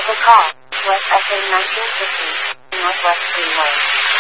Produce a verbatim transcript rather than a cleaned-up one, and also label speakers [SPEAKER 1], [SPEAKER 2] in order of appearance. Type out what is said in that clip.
[SPEAKER 1] medical call. West S A nineteen fifty, Northwest Freeway.